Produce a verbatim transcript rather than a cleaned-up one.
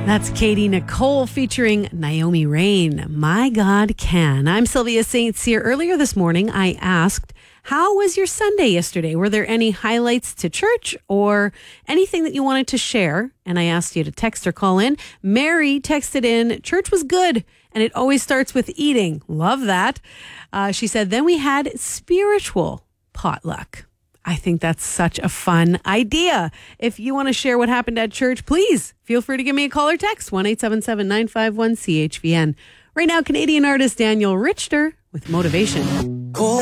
That's Katie Nicole featuring Naomi Rain. My God Can. I'm Sylvia Saint Cyr. Earlier this morning, I asked, how was your Sunday yesterday? Were there any highlights to church or anything that you wanted to share? And I asked you to text or call in. Mary texted in, church was good, and it always starts with eating. Love that. Uh, she said, then we had spiritual potluck. I think that's such a fun idea. If you want to share what happened at church, please feel free to give me a call or text one eight seven seven, nine five one, C H V N. Right now, Canadian artist Daniel Richter with Motivation. Cool.